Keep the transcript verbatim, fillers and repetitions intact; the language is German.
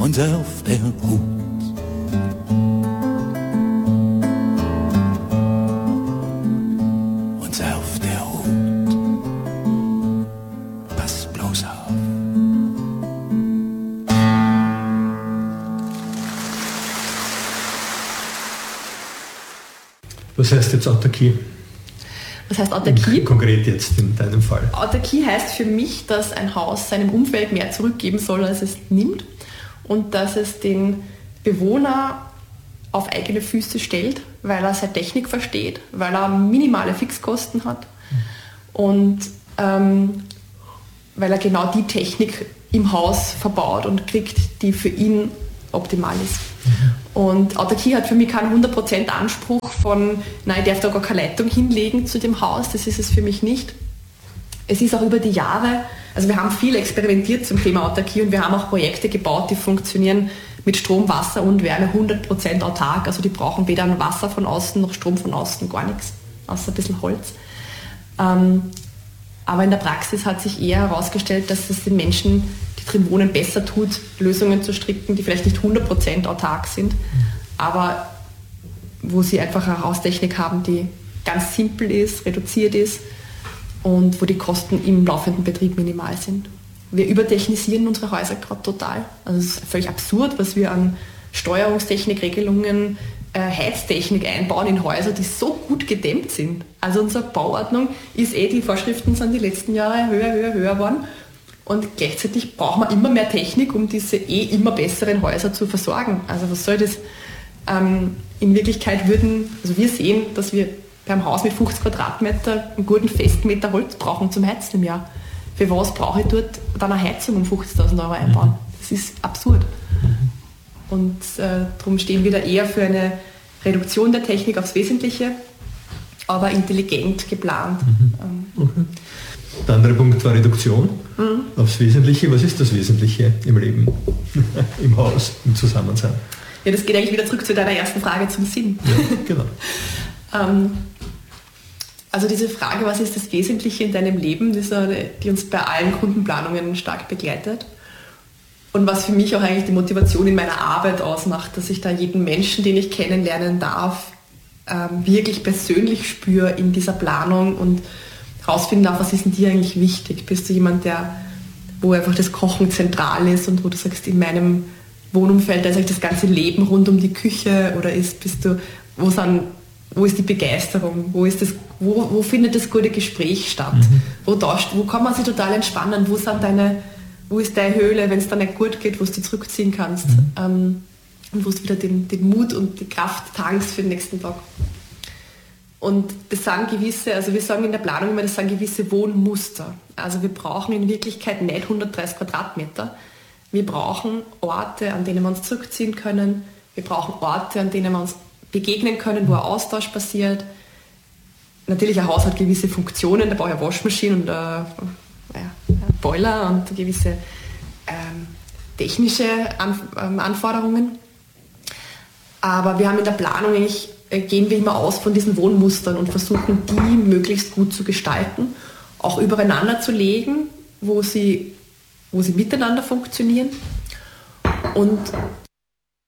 und sei auf der Hut. Und sei auf der Hut. Pass bloß auf. Was heißt jetzt Autarkie? Was heißt Autarkie? Konkret jetzt in deinem Fall. Autarkie heißt für mich, dass ein Haus seinem Umfeld mehr zurückgeben soll, als es nimmt, und dass es den Bewohner auf eigene Füße stellt, weil er seine Technik versteht, weil er minimale Fixkosten hat und ähm, weil er genau die Technik im Haus verbaut und kriegt, die für ihn optimal ist. Und Autarkie hat für mich keinen hundert Prozent Anspruch von, nein, ich darf da gar keine Leitung hinlegen zu dem Haus, das ist es für mich nicht. Es ist auch über die Jahre, also wir haben viel experimentiert zum Thema Autarkie und wir haben auch Projekte gebaut, die funktionieren mit Strom, Wasser und Wärme hundert Prozent autark, also die brauchen weder ein Wasser von außen noch Strom von außen, gar nichts, außer ein bisschen Holz. Ähm, aber in der Praxis hat sich eher herausgestellt, dass es den Menschen, die drin wohnen, besser tut, Lösungen zu stricken, die vielleicht nicht hundert Prozent autark sind, aber wo sie einfach eine Haustechnik haben, die ganz simpel ist, reduziert ist und wo die Kosten im laufenden Betrieb minimal sind. Wir übertechnisieren unsere Häuser gerade total. Also es ist völlig absurd, was wir an Steuerungstechnik, Regelungen, äh, Heiztechnik einbauen in Häuser, die so gut gedämmt sind. Also unsere Bauordnung ist eh, die Vorschriften sind die letzten Jahre höher, höher, höher geworden. Und gleichzeitig braucht man immer mehr Technik, um diese eh immer besseren Häuser zu versorgen. Also was soll das? Ähm, in Wirklichkeit würden, also wir sehen, dass wir beim Haus mit fünfzig Quadratmeter einen guten Festmeter Holz brauchen zum Heizen im Jahr. Für was brauche ich dort dann eine Heizung um fünfzigtausend Euro einbauen? Das ist absurd. Und äh, darum stehen wir da eher für eine Reduktion der Technik aufs Wesentliche, aber intelligent geplant. Mhm. Okay. Der andere Punkt war Reduktion mhm. aufs Wesentliche. Was ist das Wesentliche im Leben, im Haus, im Zusammensein? Ja, das geht eigentlich wieder zurück zu deiner ersten Frage zum Sinn. Ja, genau. ähm, also diese Frage, was ist das Wesentliche in deinem Leben, das ist eine, die uns bei allen Kundenplanungen stark begleitet. Und was für mich auch eigentlich die Motivation in meiner Arbeit ausmacht, dass ich da jeden Menschen, den ich kennenlernen darf, ähm, wirklich persönlich spüre in dieser Planung und herausfinden darf, was ist denn dir eigentlich wichtig? Bist du jemand, der, wo einfach das Kochen zentral ist und wo du sagst, in meinem Wohnumfeld, da ist eigentlich das ganze Leben rund um die Küche, oder ist, bist du, wo sind, wo ist die Begeisterung? Wo, ist das, wo, wo findet das gute Gespräch statt? Mhm. Wo, tauscht, wo kann man sich total entspannen? Wo, sind deine, wo ist deine Höhle, wenn es dir nicht gut geht, wo du dich zurückziehen kannst? Mhm. Ähm, und wo du wieder den, den Mut und die Kraft tankst für den nächsten Tag. Und das sind gewisse, also wir sagen in der Planung immer, das sind gewisse Wohnmuster. Also wir brauchen in Wirklichkeit nicht hundertdreißig Quadratmeter. Wir brauchen Orte, an denen wir uns zurückziehen können. Wir brauchen Orte, an denen wir uns begegnen können, wo ein Austausch passiert. Natürlich, ein Haus hat gewisse Funktionen, da brauche ich eine Waschmaschine und ein, ja, ein Boiler und gewisse ähm, technische An- ähm, Anforderungen. Aber wir haben in der Planung eigentlich, äh, gehen wir immer aus von diesen Wohnmustern und versuchen, die möglichst gut zu gestalten, auch übereinander zu legen, wo sie, wo sie miteinander funktionieren. Und